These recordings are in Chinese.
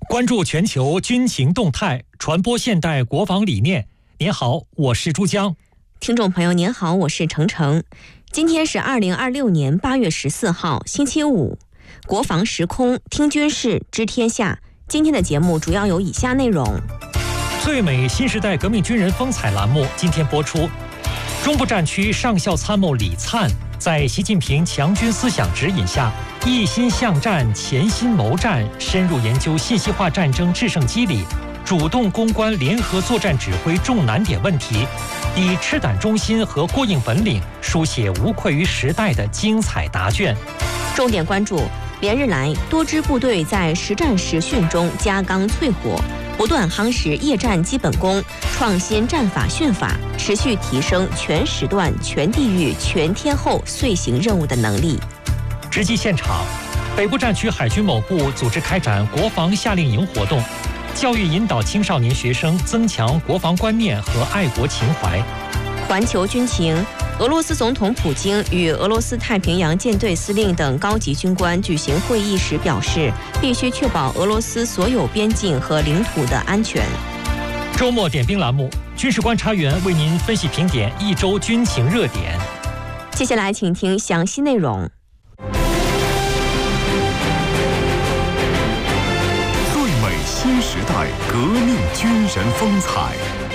关注全球军情动态，传播现代国防理念。您好，我是珠江。 听众朋友您好，我是程程。今天是2026年8月14号，星期五。国防时空，听军事，知天下。今天的节目主要有以下内容： 最美新时代革命军人风采栏目今天播出。中部战区上校参谋李灿在习近平强军思想指引下，一心向战，潜心谋战，深入研究信息化战争制胜机理，主动攻关联合作战指挥重难点问题，以赤胆忠心和过硬本领书写无愧于时代的精彩答卷。 重点关注连日来多支部队在实战实训中加钢淬火，不断夯实夜战基本功，创新战法训法，持续提升全时段、全地域、全天候遂行任务的能力。 直击现场，北部战区海军某部组织开展国防夏令营活动，教育引导青少年学生增强国防观念和爱国情怀。 环球军情，俄罗斯总统普京与俄罗斯太平洋舰队司令等高级军官举行会议时表示，必须确保俄罗斯所有边境和领土的安全。 周末点兵栏目，军事观察员为您分析评点一周军情热点。 接下来请听详细内容。 最美新时代革命军人风采。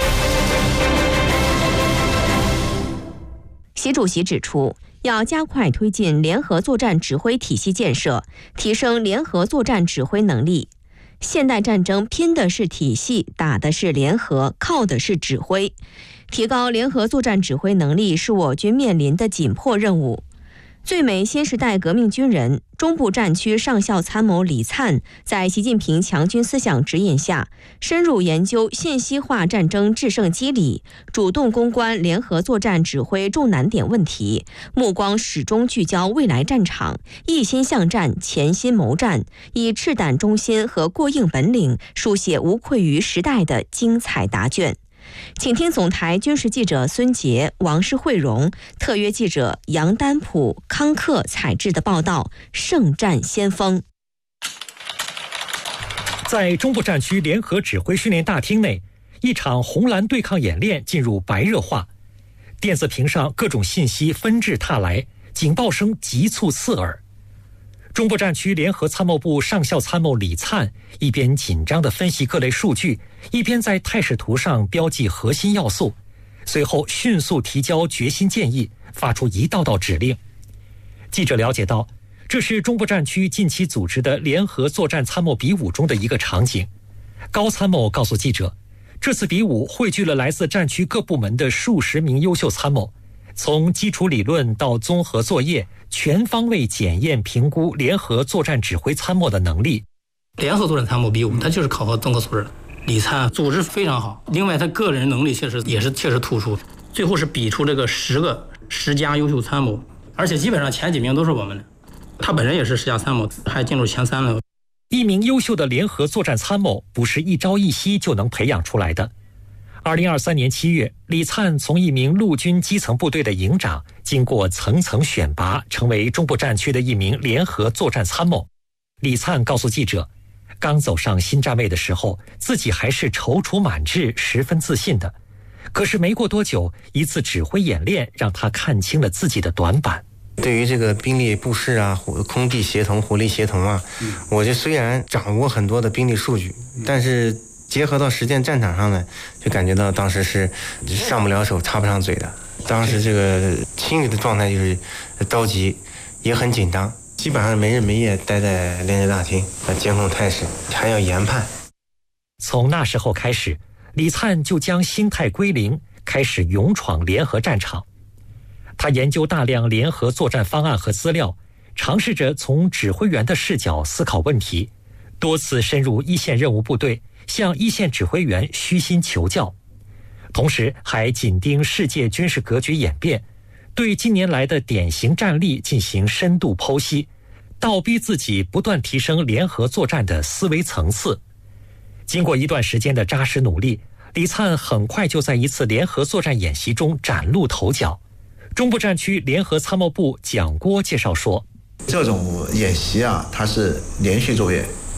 习主席指出，要加快推进联合作战指挥体系建设，提升联合作战指挥能力。现代战争拼的是体系，打的是联合，靠的是指挥。提高联合作战指挥能力是我军面临的紧迫任务。最美新时代革命军人、中部战区上校参谋李灿在习近平强军思想指引下，深入研究信息化战争制胜机理，主动攻关联合作战指挥重难点问题，目光始终聚焦未来战场，一心向战，潜心谋战，以赤胆忠心和过硬本领书写无愧于时代的精彩答卷。请听总台军事记者孙杰、王世慧荣，特约记者杨丹普、康克采制的报道。圣战先锋。 在中部战区联合指挥训练大厅内，一场红蓝对抗演练进入白热化，电子屏上各种信息纷至沓来，警报声急促刺耳。中部战区联合参谋部上校参谋李灿一边紧张地分析各类数据，一边在态势图上标记核心要素，随后迅速提交决心建议，发出一道道指令。记者了解到，这是中部战区近期组织的联合作战参谋比武中的一个场景。高参谋告诉记者，这次比武汇聚了来自战区各部门的数十名优秀参谋，从基础理论到综合作业，全方位检验评估联合作战指挥参谋的能力。 联合作战参谋比武，它就是考核综合素质的。李灿组织非常好，另外他个人能力确实突出，最后是比出这个10家优秀参谋，而且基本上前几名都是我们的。他本人也是10家参谋，还进入前3了。 一名优秀的联合作战参谋不是一朝一夕就能培养出来的。2023年7月，李灿从一名陆军基层部队的营长，经过层层选拔，成为中部战区的一名联合作战参谋。李灿告诉记者，刚走上新站位的时候，自己还是踌躇满志，十分自信的。可是没过多久，一次指挥演练让他看清了自己的短板。 对于这个兵力布势啊、空地协同、火力协同啊，我就虽然掌握很多的兵力数据，但是结合到实践战场上呢，就感觉到当时是上不了手、插不上嘴的。当时这个心里的状态就是着急，也很紧张，基本上没日没夜待在练习大厅，监控态势，还要研判。 从那时候开始，李灿就将心态归零，开始勇闯联合战场。他研究大量联合作战方案和资料，尝试着从指挥员的视角思考问题，多次深入一线任务部队，向一线指挥员虚心求教，同时还紧盯世界军事格局演变，对近年来的典型战例进行深度剖析，倒逼自己不断提升联合作战的思维层次。经过一段时间的扎实努力，李灿很快就在一次联合作战演习中崭露头角。中部战区联合参谋部蒋郭介绍说， 这种演习啊，它是连续作业，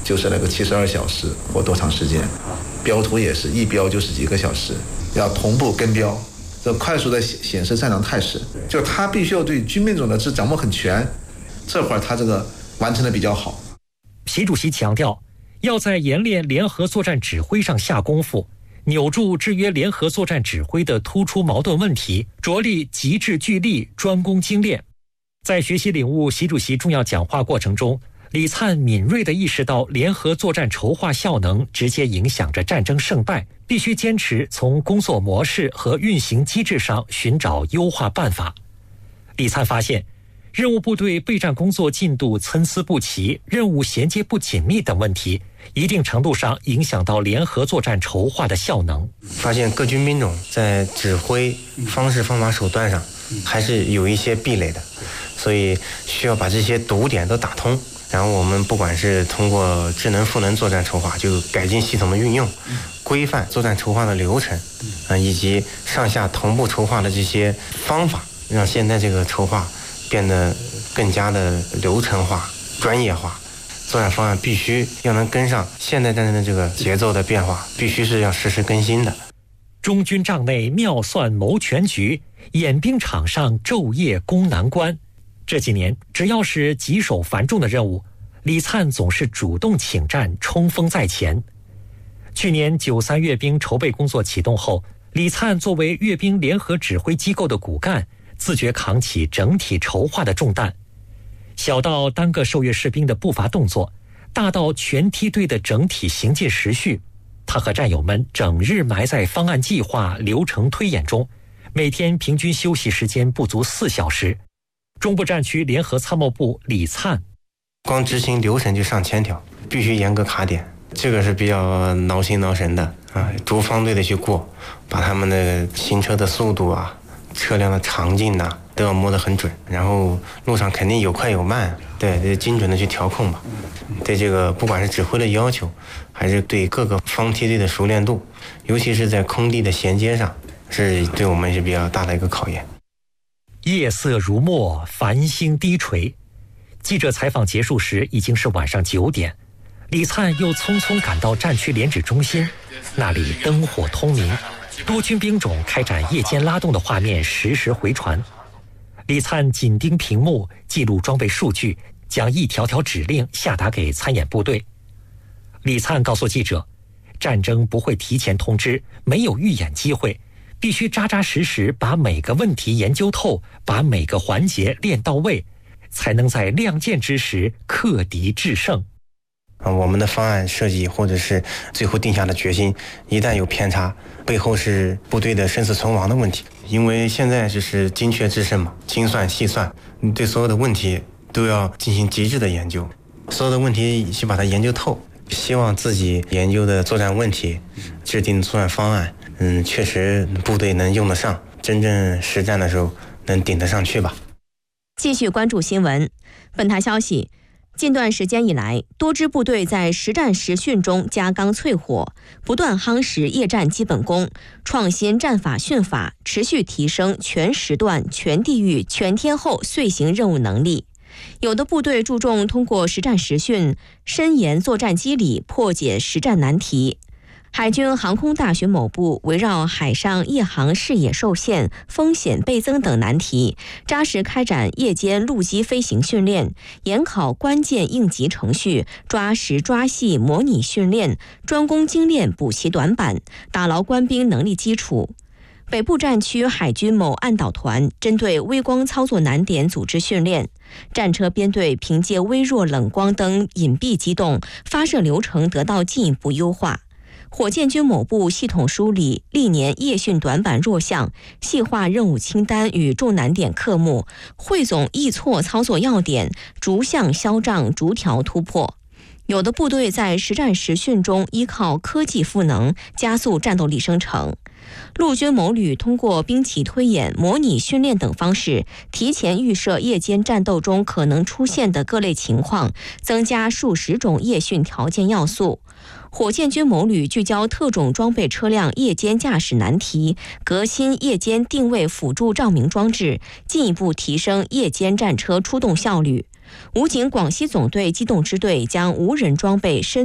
就是那个72小时或多长时间。标图也是一标就是几个小时，要同步跟标，这快速的显示战场态势，就是他必须要对军民总的掌握很全，这块他这个完成的比较好。 习主席强调，要在演练联合作战指挥上下功夫，扭住制约联合作战指挥的突出矛盾问题，着力极致聚力，专攻精炼。在学习领悟习主席重要讲话过程中，李灿敏锐地意识到联合作战筹划效能直接影响着战争胜败，必须坚持从工作模式和运行机制上寻找优化办法。李灿发现，任务部队备战工作进度参差不齐、任务衔接不紧密等问题，一定程度上影响到联合作战筹划的效能。 发现各军兵种在指挥方式、方法、手段上还是有一些壁垒的，所以需要把这些堵点都打通。然后我们不管是通过智能赋能作战筹划，就改进系统的运用，规范作战筹划的流程，以及上下同步筹划的这些方法，让现在这个筹划变得更加的流程化、专业化。作战方案必须要能跟上现代战争的这个节奏的变化，必须是要实时更新的。 中军帐内妙算谋全局，演兵场上昼夜攻难关。这几年，只要是棘手繁重的任务，李灿总是主动请战，冲锋在前。去年93阅兵筹备工作启动后，李灿作为阅兵联合指挥机构的骨干，自觉扛起整体筹划的重担。小到单个受阅士兵的步伐动作，大到全梯队的整体行进时序，他和战友们整日埋在方案计划、流程推演中，每天平均休息时间不足4小时。中部战区联合参谋部李灿， 光执行流程就上千条，必须严格卡点，这个是比较挠心挠神的啊！逐方队的去过，把他们的行车的速度啊、车辆的长径呐，都要摸得很准。然后路上肯定有快有慢，对，得精准的去调控吧。对这个不管是指挥的要求，还是对各个方梯队的熟练度，尤其是在空地的衔接上，是对我们是比较大的一个考验。 夜色如墨，繁星低垂。记者采访结束时已经是晚上9点，李灿又匆匆赶到战区联指中心，那里灯火通明，多军兵种开展夜间拉动的画面实时回传。李灿紧盯屏幕，记录装备数据，将一条条指令下达给参演部队。李灿告诉记者，战争不会提前通知，没有预演机会，必须扎扎实实把每个问题研究透，把每个环节练到位，才能在亮剑之时克敌制胜。 我们的方案设计或者是最后定下的决心，一旦有偏差，背后是部队的生死存亡的问题。因为现在就是精确制胜嘛，精算细算，你对所有的问题都要进行极致的研究，所有的问题去把它研究透。希望自己研究的作战问题、制定的作战方案，确实部队能用得上，真正实战的时候能顶得上去吧。 继续关注新闻。本台消息，近段时间以来，多支部队在实战实训中加钢淬火，不断夯实夜战基本功，创新战法训法，持续提升全时段、全地域、全天候遂行任务能力。有的部队注重通过实战实训，深研作战机理，破解实战难题。海军航空大学某部围绕海上夜航视野受限、风险倍增等难题，扎实开展夜间陆基飞行训练，研考关键应急程序，抓实抓细模拟训练，专攻精炼补齐短板，打牢官兵能力基础。北部战区海军某岸导团针对微光操作难点组织训练，战车编队凭借微弱冷光灯隐蔽机动，发射流程得到进一步优化。火箭军某部系统梳理历年夜训短板弱项，细化任务清单与重难点科目，汇总易错操作要点，逐项消障，逐条突破。有的部队在实战实训中依靠科技赋能，加速战斗力生成。陆军某旅通过兵棋推演、模拟训练等方式，提前预设夜间战斗中可能出现的各类情况，增加数十种夜训条件要素。火箭军某旅聚焦特种装备车辆夜间驾驶难题，革新夜间定位辅助照明装置，进一步提升夜间战车出动效率。 武警广西总队机动支队将无人装备深